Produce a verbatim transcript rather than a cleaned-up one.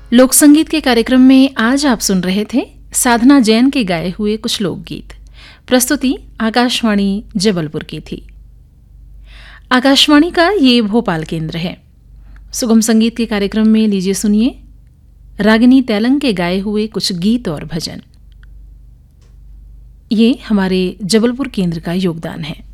लोक संगीत के कार्यक्रम में आज आप सुन रहे थे साधना जैन के गाए हुए कुछ लोकगीत। प्रस्तुति आकाशवाणी जबलपुर की थी। आकाशवाणी का ये भोपाल केंद्र है। सुगम संगीत के कार्यक्रम में लीजिए सुनिए रागिनी तैलंग के गाए हुए कुछ गीत और भजन। ये हमारे जबलपुर केंद्र का योगदान है।